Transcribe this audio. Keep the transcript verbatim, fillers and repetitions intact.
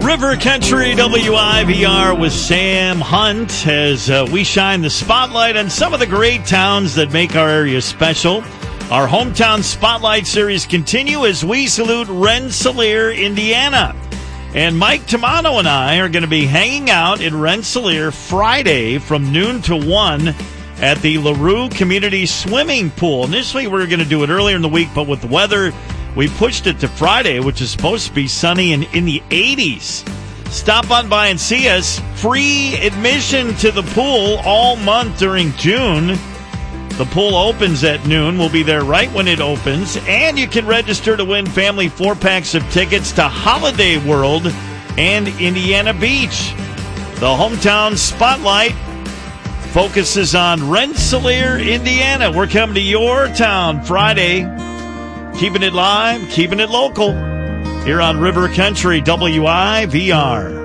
River Country W I V R with Sam Hunt as uh, we shine the spotlight on some of the great towns that make our area special. Our Hometown Spotlight series continue as we salute Rensselaer, Indiana. And Mike Tamano and I are going to be hanging out in Rensselaer Friday from noon to one at the LaRue Community Swimming Pool. Initially, we were going to do it earlier in the week, but with the weather, we pushed it to Friday, which is supposed to be sunny and in the eighties. Stop on by and see us. Free admission to the pool all month during June. The pool opens at noon. We'll be there right when it opens. And you can register to win family four-packs of tickets to Holiday World and Indiana Beach. The Hometown Spotlight focuses on Rensselaer, Indiana. We're coming to your town Friday. Keeping it live, keeping it local. Here on River Country W I V R.